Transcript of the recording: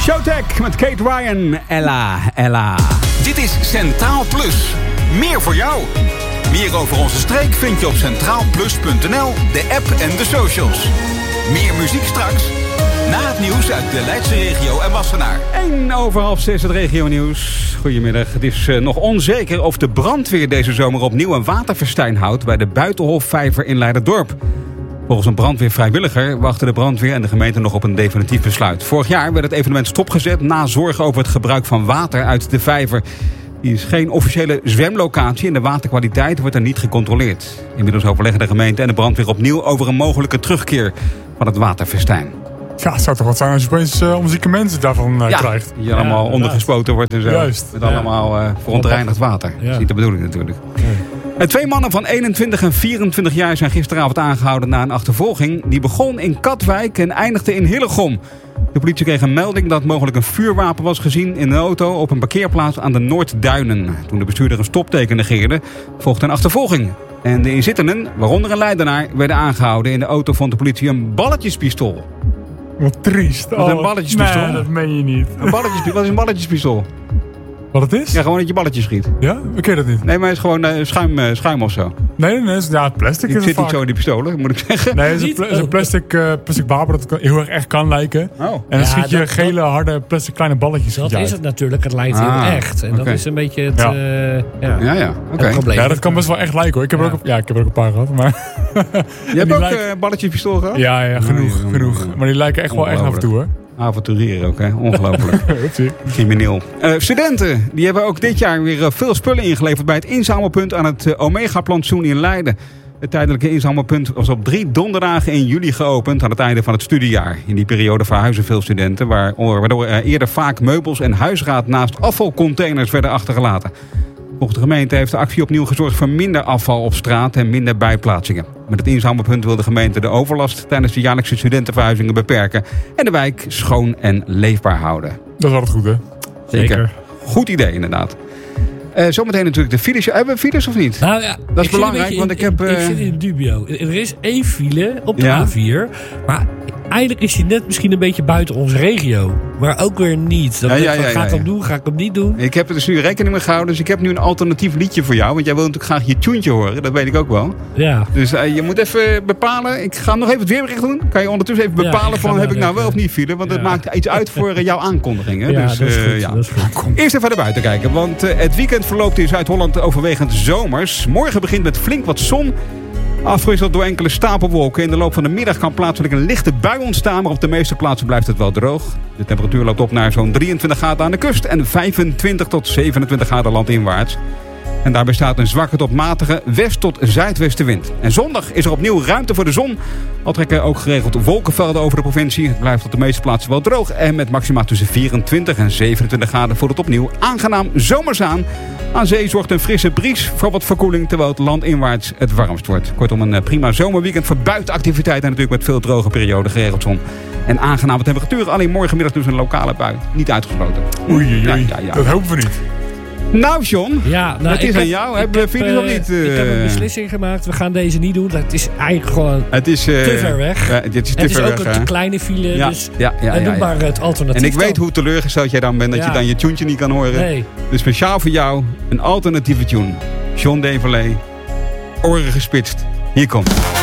Showtek met Kate Ryan. Ella. Dit is Centraal Plus. Meer voor jou. Meer over onze streek vind je op centraalplus.nl, de app en de socials. Meer muziek straks. Na het nieuws uit de Leidse regio en Wassenaar. 5:01 het regionieuws. Goedemiddag. Het is nog onzeker of de brandweer deze zomer opnieuw een waterfestijn houdt bij de Buitenhofvijver in Leiderdorp. Volgens een brandweervrijwilliger wachten de brandweer en de gemeente nog op een definitief besluit. Vorig jaar werd het evenement stopgezet na zorgen over het gebruik van water uit de vijver. Die is geen officiële zwemlocatie en de waterkwaliteit wordt er niet gecontroleerd. Inmiddels overleggen de gemeente en de brandweer opnieuw over een mogelijke terugkeer van het waterfestijn. Ja, het zou toch wat zijn als je opeens onzieke mensen daarvan krijgt. Die allemaal ondergespoten wordt en zo. Juist. Met allemaal verontreinigd water. Dat is niet de bedoeling natuurlijk. Nee. 2 mannen van 21 en 24 jaar zijn gisteravond aangehouden na een achtervolging. Die begon in Katwijk en eindigde in Hillegom. De politie kreeg een melding dat mogelijk een vuurwapen was gezien in een auto op een parkeerplaats aan de Noordduinen. Toen de bestuurder een stopteken negeerde, volgde een achtervolging. En de inzittenden, waaronder een leidenaar, werden aangehouden. In de auto vond de politie een balletjespistool. Wat triest. Wat een balletjespistool? Nee, dat meen je niet. Wat is een balletjespistool? Wat het is? Ja, gewoon dat je balletjes schiet. Ja? Ik ken dat niet. Nee, maar het is gewoon schuim of zo. Nee, ja, plastic Ik is zit het niet zo in die pistolen, moet ik zeggen. Nee, het is een plastic wapen dat heel erg echt kan lijken. Oh. En dan schiet je gele, harde, plastic kleine balletjes. Dat is het natuurlijk. Het lijkt heel echt. En dat is een beetje het, het probleem. Ja, dat kan best wel echt lijken hoor. Ik heb er ook een paar gehad. Maar je hebt ook een balletjespistool gehad? Ja, genoeg. Maar die lijken echt wel echt af en toe hoor. Avonturier ook, hè? Ongelooflijk. Crimineel. Studenten, die hebben ook dit jaar weer veel spullen ingeleverd bij het inzamelpunt aan het Omega-plantsoen in Leiden. Het tijdelijke inzamelpunt was op 3 donderdagen in juli geopend aan het einde van het studiejaar. In die periode verhuizen veel studenten, waardoor eerder vaak meubels en huisraad naast afvalcontainers werden achtergelaten. Volgens de gemeente heeft de actie opnieuw gezorgd voor minder afval op straat en minder bijplaatsingen. Met het inzamelpunt wil de gemeente de overlast tijdens de jaarlijkse studentenverhuizingen beperken en de wijk schoon en leefbaar houden. Dat is altijd goed, hè? Zeker. Goed idee, inderdaad. Zometeen natuurlijk de files. Hebben we files of niet? Nou ja, dat is belangrijk, want ik heb... Ik zit in dubio. Er is 1 file op de A4, maar eigenlijk is die net misschien een beetje buiten onze regio. Maar ook weer niet. Ga ik hem doen, ga ik hem niet doen? Ik heb er dus nu rekening mee gehouden, dus ik heb nu een alternatief liedje voor jou. Want jij wil natuurlijk graag je tuentje horen, dat weet ik ook wel. Ja. Dus je moet even bepalen. Ik ga nog even het weerbericht doen. Kan je ondertussen even bepalen van heb ik nou wel of niet file? Want het maakt iets uit voor jouw aankondigingen. Ja, dus, dat is goed. Dat is goed. Eerst even naar buiten kijken, want het weekend verloopt in Zuid-Holland overwegend zomers. Morgen begint met flink wat zon. Afgewisseld door enkele stapelwolken. In de loop van de middag kan plaatselijk een lichte bui ontstaan, maar op de meeste plaatsen blijft het wel droog. De temperatuur loopt op naar zo'n 23 graden aan de kust en 25 tot 27 graden landinwaarts. En daarbij staat een zwakke tot matige west- tot zuidwestenwind. En zondag is er opnieuw ruimte voor de zon. Al trekken ook geregeld wolkenvelden over de provincie. Het blijft op de meeste plaatsen wel droog. En met maxima tussen 24 en 27 graden voelt het opnieuw aangenaam zomers aan. Aan zee zorgt een frisse bries voor wat verkoeling, terwijl het landinwaarts het warmst wordt. Kortom, een prima zomerweekend voor buitenactiviteiten en natuurlijk met veel droge perioden, geregeld zon. En aangename temperaturen, alleen morgenmiddag dus een lokale bui. Niet uitgesloten. Oei. Dat hopen we niet. Nou, John, het is aan jou. Hebben we files of niet? Ik heb een beslissing gemaakt. We gaan deze niet doen. Het is eigenlijk gewoon te ver weg. Het is ook een te kleine file. Dus doe maar het alternatief. En ik weet hoe teleurgesteld jij dan bent dat je dan je tuentje niet kan horen. Nee. Dus speciaal voor jou een alternatieve tune. John Deverley, oren gespitst. Hier komt.